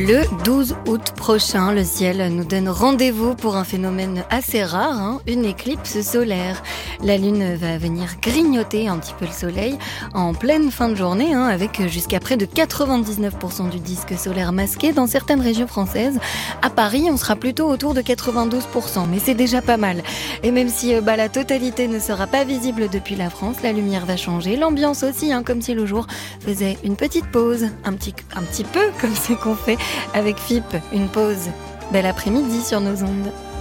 Le 12 août prochain, le ciel nous donne rendez-vous pour un phénomène assez rare, une éclipse solaire. La Lune va venir grignoter un petit peu le soleil en pleine fin de journée, avec jusqu'à près de 99% du disque solaire masqué dans certaines régions françaises. À Paris, on sera plutôt autour de 92%, mais c'est déjà pas mal. Et même si la totalité ne sera pas visible depuis la France, la lumière va changer, l'ambiance aussi, comme si le jour faisait une petite pause, un petit peu comme ce qu'on fait avec FIP, une pause. Bel après-midi sur nos ondes.